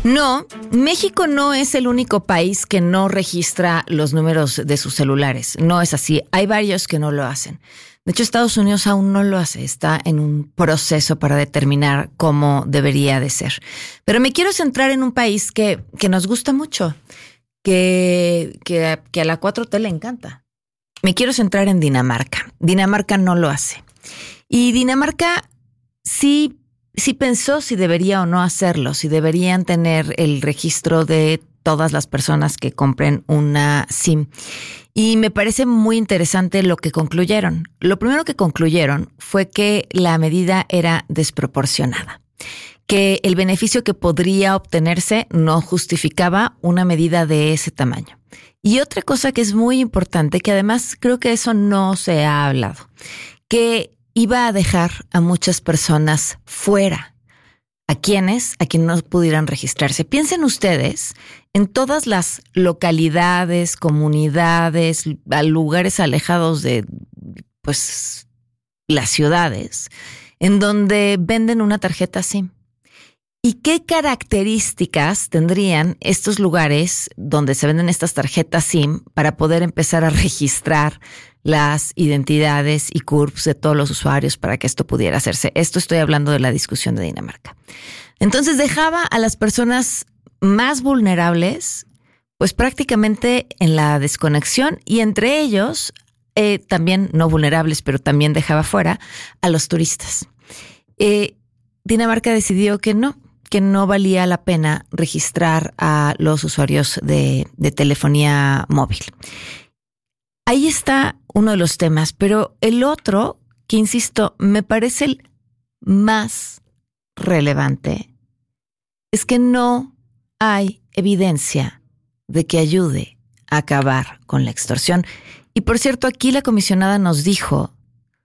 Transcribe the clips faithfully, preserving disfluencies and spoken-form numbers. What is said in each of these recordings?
No, México no es el único país que no registra los números de sus celulares. No es así. Hay varios que no lo hacen. De hecho, Estados Unidos aún no lo hace. Está en un proceso para determinar cómo debería de ser. Pero me quiero centrar en un país que, que nos gusta mucho, que, que, que a la cuatro T le encanta. Me quiero centrar en Dinamarca. Dinamarca no lo hace. Y Dinamarca sí... Sí pensó si debería o no hacerlo, si deberían tener el registro de todas las personas que compren una SIM. Y me parece muy interesante lo que concluyeron. Lo primero que concluyeron fue que la medida era desproporcionada, que el beneficio que podría obtenerse no justificaba una medida de ese tamaño. Y otra cosa que es muy importante, que además creo que eso no se ha hablado, que iba a dejar a muchas personas fuera. ¿A quiénes? A quienes no pudieran registrarse. Piensen ustedes en todas las localidades, comunidades, lugares alejados de, pues, las ciudades, en donde venden una tarjeta SIM. ¿Y qué características tendrían estos lugares donde se venden estas tarjetas SIM para poder empezar a registrar las identidades y C U R Ps de todos los usuarios para que esto pudiera hacerse? Esto estoy hablando de la discusión de Dinamarca. Entonces dejaba a las personas más vulnerables, pues prácticamente en la desconexión, y entre ellos eh, también no vulnerables, pero también dejaba fuera a los turistas. Eh, Dinamarca decidió que no, que no valía la pena registrar a los usuarios de, de telefonía móvil. Ahí está uno de los temas, pero el otro, que insisto, me parece el más relevante, es que no hay evidencia de que ayude a acabar con la extorsión. Y por cierto, aquí la comisionada nos dijo,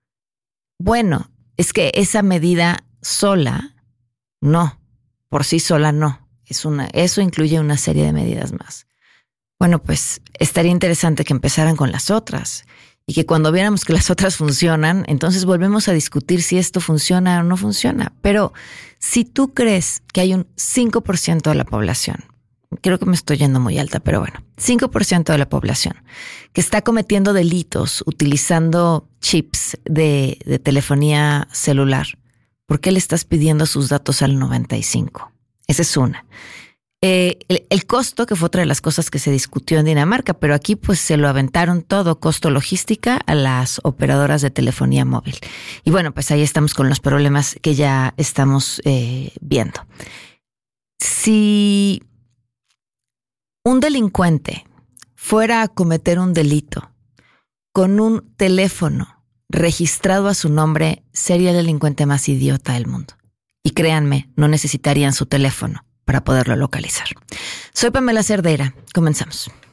bueno, es que esa medida sola, no, por sí sola no, es una, eso incluye una serie de medidas más. Bueno, pues estaría interesante que empezaran con las otras y que cuando viéramos que las otras funcionan, entonces volvemos a discutir si esto funciona o no funciona. Pero si tú crees que hay un cinco por ciento de la población, creo que me estoy yendo muy alta, pero bueno, cinco por ciento de la población que está cometiendo delitos utilizando chips de, de telefonía celular, ¿por qué le estás pidiendo sus datos al noventa y cinco? Esa es una. Eh, el, el costo, que fue otra de las cosas que se discutió en Dinamarca, pero aquí pues se lo aventaron todo, costo logística, a las operadoras de telefonía móvil. Y bueno, pues ahí estamos con los problemas que ya estamos eh, viendo. Si un delincuente fuera a cometer un delito con un teléfono registrado a su nombre, sería el delincuente más idiota del mundo. Y créanme, no necesitarían su teléfono para poderlo localizar. Soy Pamela Cerdeira. Comenzamos.